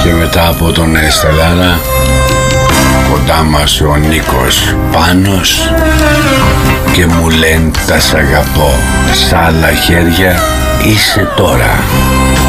μετά από τον Στελάρα. Κοντά μας ο Νίκος Πάνος και μου λένε τα σ' αγαπώ, σ' άλλα χέρια είσαι τώρα.